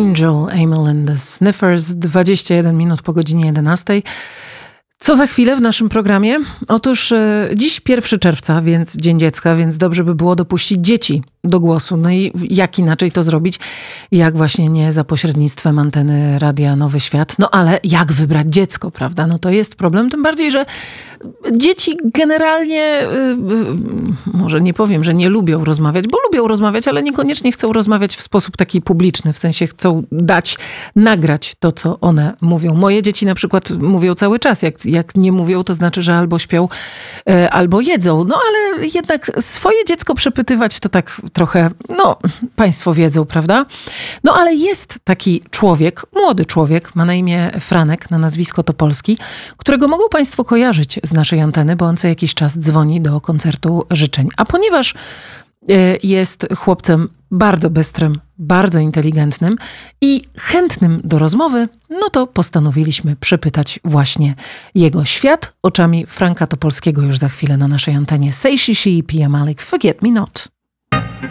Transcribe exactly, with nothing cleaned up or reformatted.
Angel, Amyl and the Sniffers, dwadzieścia jeden minut po godzinie jedenastej. Co za chwilę w naszym programie? Otóż e, dziś pierwszego czerwca, więc Dzień Dziecka, więc dobrze by było dopuścić dzieci do głosu. No i jak inaczej to zrobić? Jak właśnie nie za pośrednictwem anteny Radia Nowy Świat? No ale jak wybrać dziecko, prawda? No to jest problem, tym bardziej, że dzieci generalnie, yy, może nie powiem, że nie lubią rozmawiać, bo lubią rozmawiać, ale niekoniecznie chcą rozmawiać w sposób taki publiczny, w sensie chcą dać, nagrać to, co one mówią. Moje dzieci na przykład mówią cały czas, jak, jak nie mówią, to znaczy, że albo śpią, yy, albo jedzą. No ale jednak swoje dziecko przepytywać to tak trochę, no państwo wiedzą, prawda? No ale jest taki człowiek, młody człowiek, ma na imię Franek, na nazwisko Topolski, którego mogą państwo kojarzyć z naszej anteny, bo on co jakiś czas dzwoni do koncertu życzeń. A ponieważ jest chłopcem bardzo bystrym, bardzo inteligentnym i chętnym do rozmowy, no to postanowiliśmy przepytać właśnie jego świat oczami Franka Topolskiego już za chwilę na naszej antenie. Say She She, Pia Malik, Forget Me Not.